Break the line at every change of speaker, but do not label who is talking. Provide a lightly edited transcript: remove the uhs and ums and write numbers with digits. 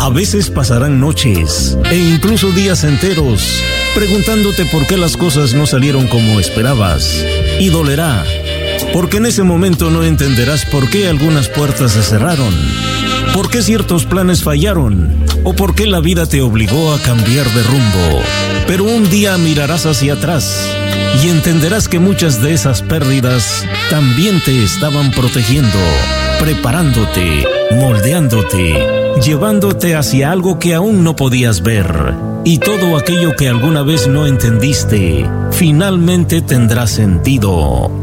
A veces pasarán noches e incluso días enteros preguntándote por qué las cosas no salieron como esperabas. Y dolerá, porque en ese momento no entenderás por qué algunas puertas se cerraron, por qué ciertos planes fallaron o por qué la vida te obligó a cambiar de rumbo. Pero un día mirarás hacia atrás y entenderás que muchas de esas pérdidas también te estaban protegiendo, preparándote, moldeándote, llevándote hacia algo que aún no podías ver. Y todo aquello que alguna vez no entendiste, finalmente tendrá sentido.